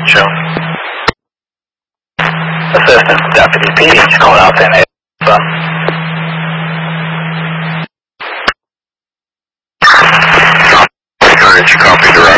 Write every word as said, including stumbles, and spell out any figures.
Show. Assistant Deputy P D is calling out ten eight. Courage, copy direct.